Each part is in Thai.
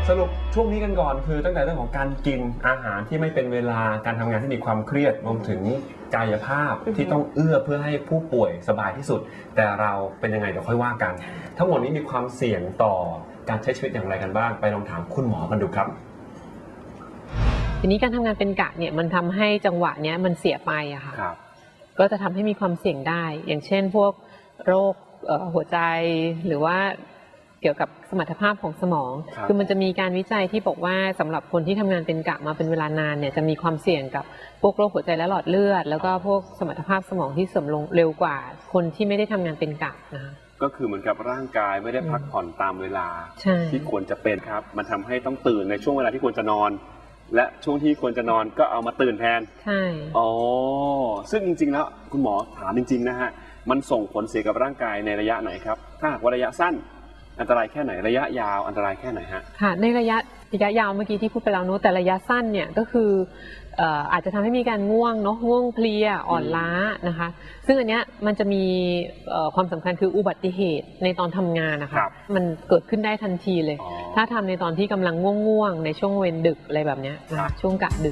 สรุปช่วงนี้กันก่อนคือตั้งแต่เรื่องของการกินอาหารที่ไม่เป็นเวลาการทำงานที่มีความเครียดรวมถึงกายภาพที่ต้องเอื้อเพื่อให้ผู้ป่วยสบายที่สุดแต่เราเป็นยังไงเดี๋ยวค่อยว่ากันทั้งหมดนี้มีความเสี่ยงต่อการใช้ชีวิตอย่างไรกันบ้างไปลองถามคุณหมอกันดูครับทีนี้การทำงานเป็นกะเนี่ยมันทำให้จังหวะเนี้ยมันเสียไปอะค่ะก็จะทำให้มีความเสี่ยงได้อย่างเช่นพวกโรคหัวใจหรือว่าเกี่ยวกับสมรรถภาพของสมองคือมันจะมีการวิจัยที่บอกว่าสำหรับคนที่ทำงานเป็นกะมาเป็นเวลานานเนี่ยจะมีความเสี่ยงกับพวกโรคหัวใจและหลอดเลือดแล้วก็พวกสมรรถภาพสมองที่เสื่อมลงเร็วกว่าคนที่ไม่ได้ทำงานเป็นกะนะคะก็คือเหมือนกับร่างกายไม่ได้พักผ่อนตามเวลาที่ควรจะเป็นครับมันทำให้ต้องตื่นในช่วงเวลาที่ควรจะนอนและช่วงที่ควรจะนอนก็เอามาตื่นแทนใช่อ๋อซึ่งจริงๆแล้วคุณหมอถามจริงๆนะฮะมันส่งผลเสียกับร่างกายในระยะไหนครับถ้าหากว่าระยะสั้นอันตรายแค่ไหนระยะยาวอันตรายแค่ไหนฮะค่ะในระยะยาวเมื่อกี้ที่พูดไปแล้วเนอะแต่ระยะสั้นเนี่ยก็คืออาจจะทำให้มีการง่วงเนาะง่วงเพลียอ่อนล้านะคะซึ่งอันเนี้ยมันจะมีความสำคัญคืออุบัติเหตุในตอนทำงานนะคะมันเกิดขึ้นได้ทันทีเลยถ้าทำในตอนที่กำลังง่วงในช่วงเวรดึกอะไรแบบนี้นะคะช่วงกะดึก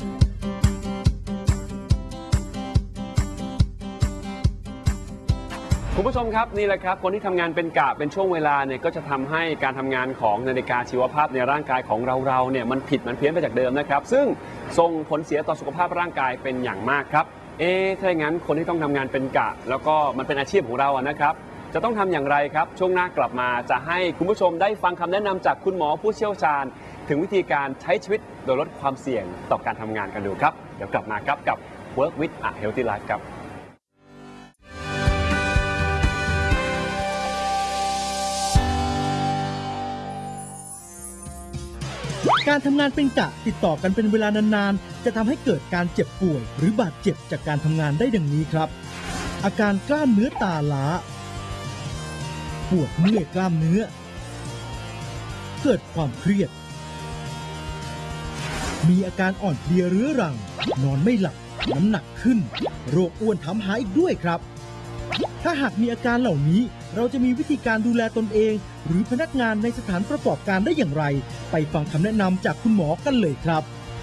คุณผู้ชมครับนี่แหละครับคนที่ทำงานเป็นกะเป็นช่วงเวลาเนี่ยก็จะทำให้การทำงานของนาฬิกาชีวภาพในร่างกายของเราเนี่ยมันผิดมันเพี้ยนไปจากเดิมนะครับซึ่งส่งผลเสียต่อสุขภาพร่างกายเป็นอย่างมากครับถ้าอย่างนั้นคนที่ต้องทำงานเป็นกะแล้วก็มันเป็นอาชีพของเรานะครับจะต้องทำอย่างไรครับช่วงหน้ากลับมาจะให้คุณผู้ชมได้ฟังคำแนะนำจากคุณหมอผู้เชี่ยวชาญถึงวิธีการใช้ชีวิตโดยลดความเสี่ยงต่อการทำงานกันดูครับเดี๋ยวกลับมาครับกับ Work with a Healthy Life ครับการทำงานเป็นกะติดต่อกันเป็นเวลานานๆจะทำให้เกิดการเจ็บป่วยหรือบาดเจ็บจากการทำงานได้ดังนี้ครับอาการกล้ามเนื้อตาล้าปวดเมื่อยกล้ามเนื้อเกิดความเครียดมีอาการอ่อนเพลียเรื้อรังนอนไม่หลับน้ำหนักขึ้นโรคอ้วนถามหาอีกด้วยครับถ้าหากมีอาการเหล่านี้เราจะมีวิธีการดูแลตนเองหรือพนักงานในสถานประกอบการได้อย่างไรไปฟังคำแนะนำจากคุณหมอกันเลยครับ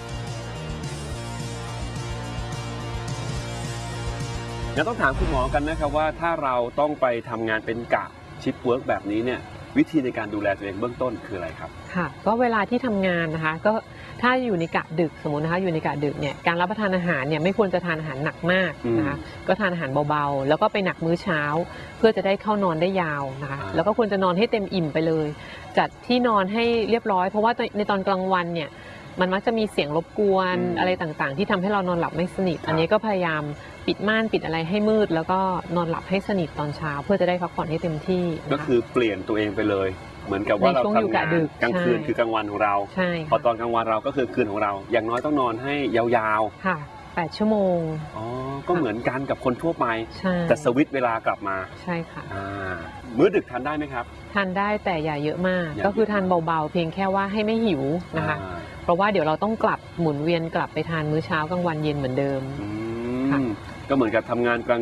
งั้นต้องถามคุณหมอกันนะครับว่าถ้าเราต้องไปทำงานเป็นกะชิปเวิร์กแบบนี้เนี่ยวิธีในการดูแลตัวเองเบื้องต้นคืออะไรครับค่ะก็เวลาที่ทำงานนะคะก็ถ้าอยู่ในกะดึกสมมตินะคะอยู่ในกะดึกเนี่ยการรับประทานอาหารเนี่ยไม่ควรจะทานอาหารหนักมากนะคะก็ทานอาหารเบาๆแล้วก็ไปหนักมื้อเช้าเพื่อจะได้เข้านอนได้ยาวนะคะแล้วก็ควรจะนอนให้เต็มอิ่มไปเลยจัดที่นอนให้เรียบร้อยเพราะว่าในตอนกลางวันเนี่ยมันมักจะมีเสียงรบกวนอะไรต่างๆที่ทำให้เรานอนหลับไม่สนิทอันนี้ก็พยายามปิดม่านปิดอะไรให้มืดแล้วก็นอนหลับให้สนิทตอนเช้าเพื่อจะได้พักผ่อนให้เต็มที่ก็คือเปลี่ยนตัวเองไปเลยเหมือนกับว่าเราทำงานกลางคืนคือกลางวันของเราพอตอนกลางวันเราก็คือคืนของเราอย่างน้อยต้องนอนให้ยาวๆค่ะ8 ชั่วโมงอ๋อก็เหมือนกันกับคนทั่วไปแต่สวิตช์เวลากลับมาใช่ค่ะมื้อดึกทานได้ไหมครับทานได้แต่อย่าเยอะมากก็คือทานเบาๆเพียงแค่ว่าให้ไม่หิวนะคะเพราะว่าเดี๋ยวเราต้องกลับหมุนเวียนกลับไปทานมื้อเช้ากลางวันเย็นเหมือนเดิมก็เหมือนกับทำงานกลาง